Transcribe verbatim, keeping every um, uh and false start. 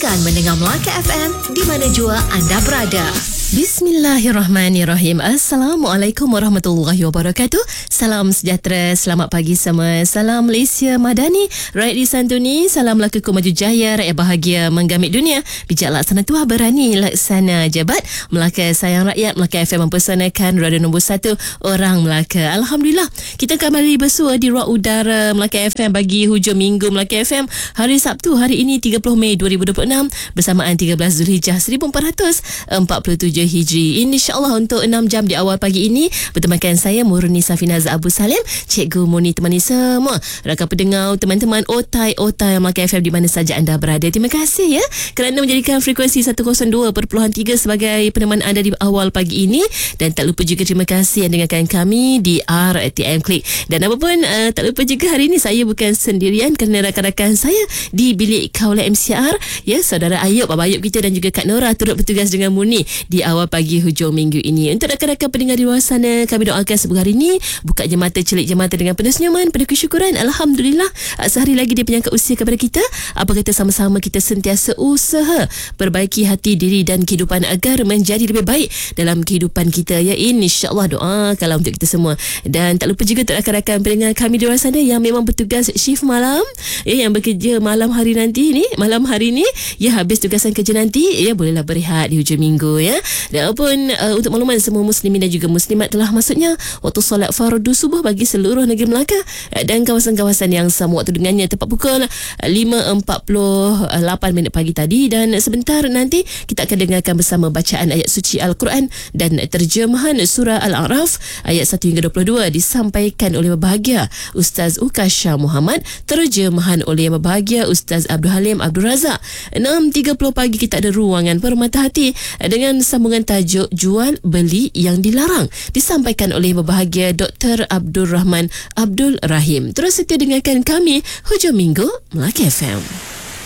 Teruskan mendengar Melaka F M di mana jua anda berada. Bismillahirrahmanirrahim. Assalamualaikum warahmatullahi wabarakatuh. Salam sejahtera, selamat pagi semua. Salam Malaysia Madani, rakyat disantuni. Salam Melaka Maju Jaya, rakyat bahagia menggamit dunia. Bijak laksana tuah berani laksana jabat. Melaka sayang rakyat, Melaka F M mempersanakan radio nombor satu orang Melaka. Alhamdulillah, kita kembali bersua di ruang udara Melaka F M bagi hujung minggu Melaka F M hari Sabtu, hari ini tiga puluh Mei dua ribu dua puluh enam bersamaan tiga belas Zulhijjah seribu empat ratus empat puluh tujuh Hijri. InsyaAllah untuk enam jam di awal pagi ini bertemankan saya Murni Safinaz Abu Salim, Cikgu Murni, temani semua rakan pendengar, teman-teman otai-otai Melaka F M di mana saja anda berada. Terima kasih ya kerana menjadikan frekuensi seratus dua perpuluhan tiga sebagai peneman anda di awal pagi ini, dan tak lupa juga terima kasih yang dengarkan kami di R T M Klik. Dan apa pun uh, tak lupa juga hari ini saya bukan sendirian kerana rakan-rakan saya di bilik Kaula M C R ya, saudara Ayub, Abang Ayub kita dan juga Kak Nora turut bertugas dengan Murni di awal pagi hujung minggu ini. Untuk rakan-rakan pendengar di luar sana, kami doakan semoga hari ini buka jemata, celik jemata dengan penuh senyuman, penuh kesyukuran. Alhamdulillah, sehari lagi dia penyangka usia kepada kita. Apa kata sama-sama kita sentiasa usaha perbaiki hati diri dan kehidupan agar menjadi lebih baik dalam kehidupan kita ya. InsyaAllah doakanlah untuk kita semua. Dan tak lupa juga untuk rakan-rakan pendengar kami di luar sana yang memang bertugas shift malam ya, yang bekerja malam hari nanti ni, malam hari ni ya, habis tugasan kerja nanti ya, bolehlah berehat di hujung minggu ya. Dan pun uh, untuk makluman semua muslimin dan juga muslimat, telah masuknya waktu solat fardu subuh bagi seluruh negeri Melaka uh, dan kawasan-kawasan yang sama waktu dengannya tepat pukul uh, lima empat puluh lapan minit pagi tadi. Dan sebentar nanti kita akan dengarkan bersama bacaan ayat suci Al-Quran dan terjemahan surah Al-A'raf ayat satu hingga dua puluh dua disampaikan oleh berbahagia Ustaz Ukasha Muhammad, terjemahan oleh yang berbahagia Ustaz Abdul Halim Abdul Razak. enam tiga puluh pagi kita ada ruangan Permata Hati dengan sambungan tajuk Jual Beli yang Dilarang disampaikan oleh yang berbahagia Doktor Abdul Rahman Abdul Rahim. Terus setia dengarkan kami hujung minggu Melaka F M.